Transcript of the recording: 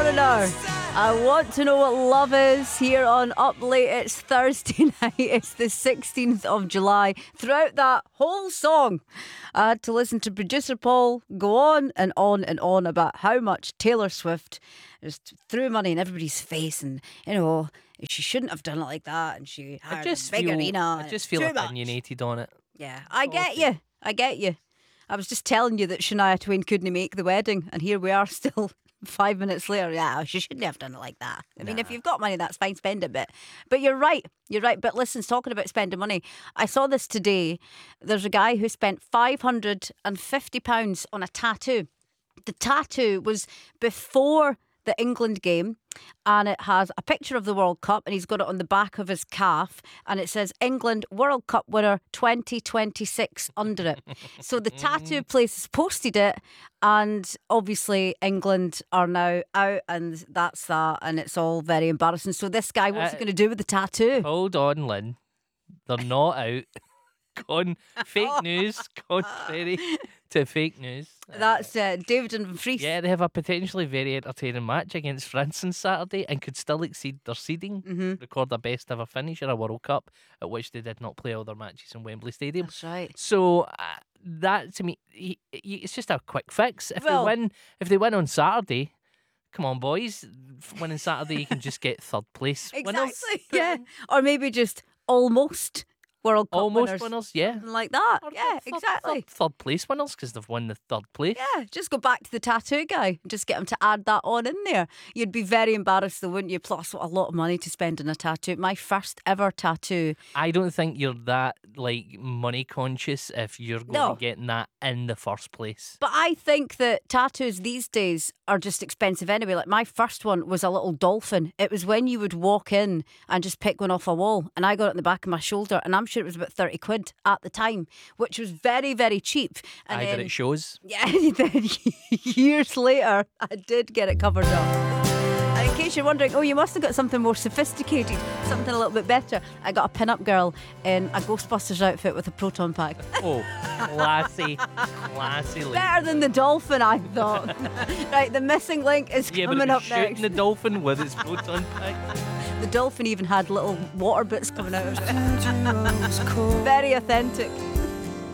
Foreigner. I want to know what love is here on Up Late. It's Thursday night. It's the 16th of July. Throughout that whole song, I had to listen to producer Paul go on and on and on about how much Taylor Swift just threw money in everybody's face, and she shouldn't have done it like that, and she hired a big arena. I just feel opinionated on it. Yeah, I get you. I was just telling you that Shania Twain couldn't make the wedding, and here we are still 5 minutes later. Yeah, she shouldn't have done it like that. I mean, if you've got money, that's fine, spend it. But you're right. But listen, talking about spending money, I saw this today. There's a guy who spent £550 on a tattoo. The tattoo was before the England game, and it has a picture of the World Cup, and he's got it on the back of his calf, and it says England World Cup winner 2026 under it. So the tattoo place has posted it, and obviously England are now out, and that's that, and it's all very embarrassing. So this guy, what's he going to do with the tattoo? Hold on, Lynn. They're not out. Gone fake news, contrary to fake news. That's David and Dumfries. Yeah, they have a potentially very entertaining match against France on Saturday and could still exceed their seeding, record a best ever finish in a World Cup, at which they did not play all their matches in Wembley Stadium. That's right. So that, to me, it's just a quick fix. If they win on Saturday, come on, boys. Winning Saturday, you can just get third place winners. Exactly, yeah. Or maybe just almost World Cup winners, yeah. Something like that. Or Exactly. Third place winners, because they've won the third place. Yeah, just go back to the tattoo guy and just get him to add that on in there. You'd be very embarrassed though, wouldn't you? Plus, a lot of money to spend on a tattoo. My first ever tattoo. I don't think you're that money conscious if you're going to get that in the first place. But I think that tattoos these days are just expensive anyway. Like my first one was a little dolphin. It was when you would walk in and just pick one off a wall, and I got it on the back of my shoulder, and I'm sure it was about 30 quid at the time, which was very, very cheap. And but it shows. Yeah, then years later, I did get it covered up. And in case you're wondering, you must have got something more sophisticated, something a little bit better. I got a pin-up girl in a Ghostbusters outfit with a proton pack. Oh, classy lady. Better than the dolphin, I thought. Right, the missing link is coming up shooting next. the dolphin with its proton pack. The dolphin even had little water bits coming out of it. Very authentic.